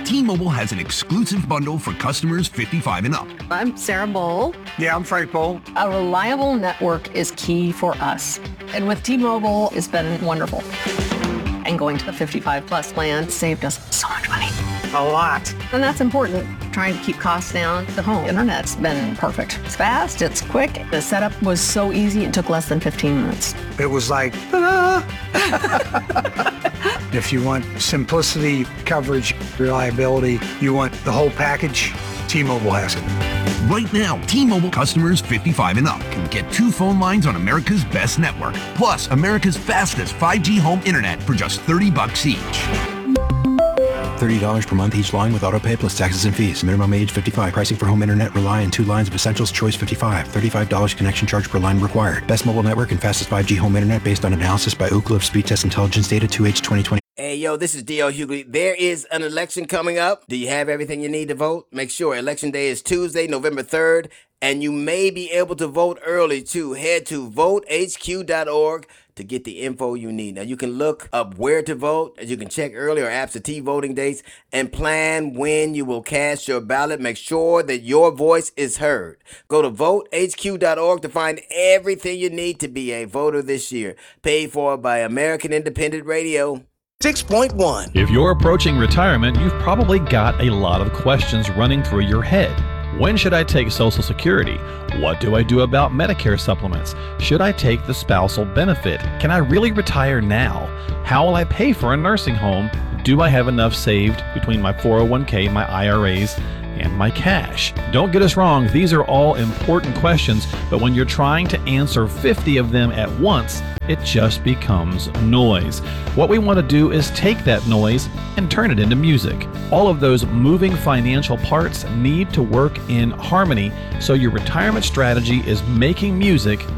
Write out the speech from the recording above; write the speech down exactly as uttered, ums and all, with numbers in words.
T-Mobile has an exclusive bundle for customers fifty-five and up. I'm Sarah Bowl. Yeah, I'm Frank Bowl. A reliable network is key for us. And with T-Mobile, it's been wonderful. And going to the fifty-five plus plan saved us so much money. A lot. And that's important. Trying to keep costs down. The home internet's been perfect. It's fast, it's quick. The setup was so easy, it took less than fifteen minutes. It was like, ta-da! If you want simplicity, coverage, reliability, you want the whole package, T-Mobile has it. Right now, T-Mobile customers fifty-five and up can get two phone lines on America's best network, plus America's fastest five G home internet for just thirty bucks each. thirty dollars per month each line with autopay plus taxes and fees. Minimum age fifty-five. Pricing for home internet rely on two lines of Essentials Choice fifty-five. thirty-five dollars connection charge per line required. Best mobile network and fastest five G home internet based on analysis by Ookla of Speed Test Intelligence Data two H twenty twenty. Hey, yo, this is D L Hughley. There is an election coming up. Do you have everything you need to vote? Make sure Election Day is Tuesday, November third, and you may be able to vote early, too. Head to vote H Q dot org to get the info you need. Now, you can look up where to vote, as you can check early or absentee voting dates, and plan when you will cast your ballot. Make sure that your voice is heard. Go to vote H Q dot org to find everything you need to be a voter this year. Paid for by American Independent Radio. six point one. If you're approaching retirement, you've probably got a lot of questions running through your head. When should I take Social Security? What do I do about Medicare supplements? Should I take the spousal benefit? Can I really retire now? How will I pay for a nursing home? Do I have enough saved between my four oh one k, my I R As, and my cash? Don't get us wrong, these are all important questions, but when you're trying to answer fifty of them at once, it just becomes noise. What we want to do is take that noise and turn it into music. All of those moving financial parts need to work in harmony, so your retirement strategy is making music